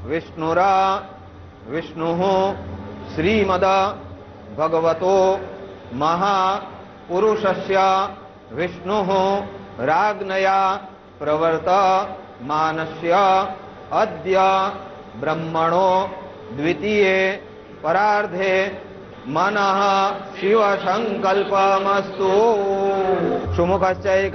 विष्णुरा विष्णुः श्रीमद भगवतो महापुरुषस्य विष्णुः राज्ञया प्रवर्तमानस्य अद्य ब्रह्मणो द्वितीये परार्धे मनः शिव संकल्पमस्तु। सुमुखश्च